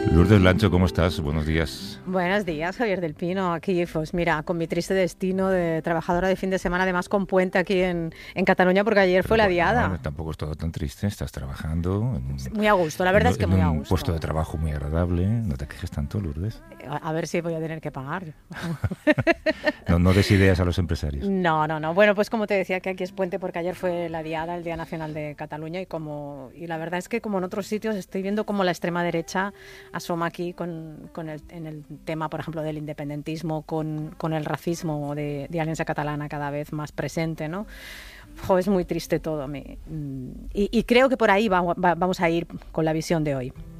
Lourdes Lancho, ¿cómo estás? Buenos días. Buenos días, Javier del Pino. Aquí, pues mira, con mi triste destino de trabajadora de fin de semana, además con puente aquí en Cataluña, porque ayer Pero fue la bueno, diada. tampoco es todo tan triste, estás trabajando Muy a gusto, la verdad es que en muy a un gusto. puesto de trabajo muy agradable. No te quejes tanto, Lourdes. A ver si voy a tener que pagar. No des ideas a los empresarios. No. Bueno, pues como te decía, que aquí es puente porque ayer fue la diada, el Día Nacional de Cataluña, y la verdad es que como en otros sitios estoy viendo como la extrema derecha asoma aquí en el tema, por ejemplo, del independentismo, con el racismo de Alianza Catalana cada vez más presente, ¿no? Es muy triste todo. Y creo que por ahí vamos a ir con la visión de hoy.